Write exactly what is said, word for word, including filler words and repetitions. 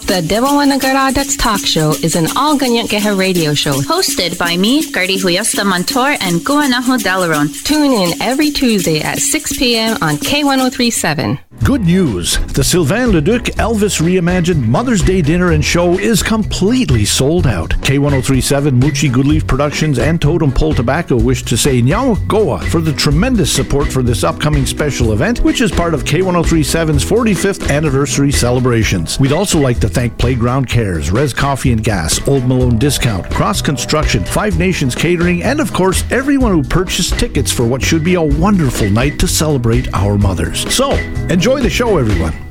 The Dewanagaradat's Talk Show is an all-Ganyan-Keha radio show hosted by me, Gardy Huyasta Montour, and Guanajo Dalaron. Tune in every Tuesday at six p.m. on K one oh three point seven. Good news! The Sylvain Leduc Elvis Reimagined Mother's Day Dinner and Show is completely sold out. K one oh three point seven, Moochie Goodleaf Productions, and Totem Pole Tobacco wish to say Nyawak Goa for the tremendous support for this upcoming special event, which is part of K one oh three point seven's forty-fifth anniversary celebrations. We'd also like to thank Playground Cares, Res Coffee and Gas, Old Malone Discount, Cross Construction, Five Nations Catering, and of course, everyone who purchased tickets for what should be a wonderful night to celebrate our mothers. So, enjoy the show, everyone.